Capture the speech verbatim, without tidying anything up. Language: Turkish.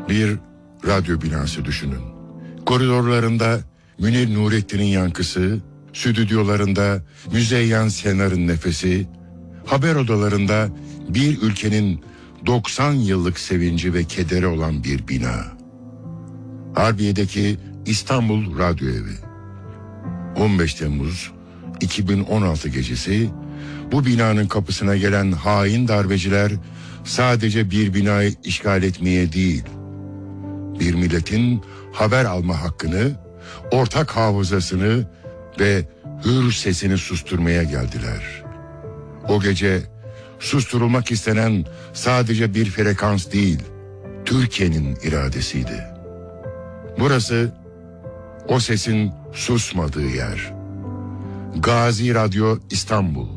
Bir radyo binası düşünün. Koridorlarında Münir Nurettin'in yankısı, stüdyolarında Müzeyyen Senar'ın nefesi, haber odalarında bir ülkenin doksan yıllık sevinci ve kederi olan bir bina. Harbiye'deki İstanbul Radyo Evi. on beş Temmuz iki bin on altı gecesi bu binanın kapısına gelen hain darbeciler sadece bir binayı işgal etmeye değil, bir milletin haber alma hakkını, ortak hafızasını ve hür sesini susturmaya geldiler. O gece susturulmak istenen sadece bir frekans değil, Türkiye'nin iradesiydi. Burası o sesin susmadığı yer. Gazi Radyo İstanbul.